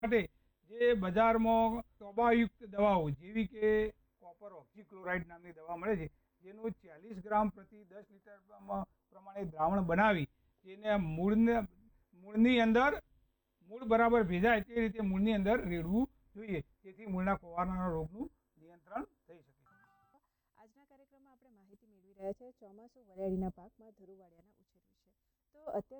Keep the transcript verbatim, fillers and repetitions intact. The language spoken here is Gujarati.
માટે જે બજારમાં તોબાયુક્ત દવાઓ જેવી કે કોપર ઓક્સીક્લોરાઇડ નામની દવા મળે છે, જેનું ચાલીસ ગ્રામ પ્રતિ દસ લીટર પ્રમાણે દ્રાવણ બનાવી એને મૂળને મૂળની અંદર મૂળ બરાબર ભેજાય તે રીતે મૂળની અંદર રેડવું જોઈએ, જેથી મૂળના કોવાના રોગનું નિયંત્રણ થઈ શકે. આજના કાર્યક્રમમાં આપણે માહિતી મેળવી રહ્યા છે ચોમાસું વરિયાળીના પાકમાં ધરુવાળિયાના ઉછેર વિશે. તો અત્યાર